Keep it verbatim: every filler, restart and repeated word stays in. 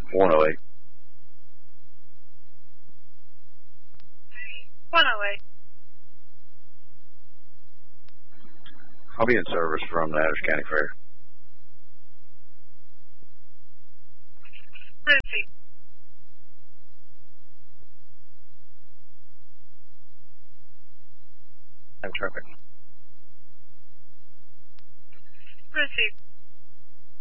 one oh eight. one oh eight. I'll be in service from the Adams County Fair. Receive. I'm traffic. Receive.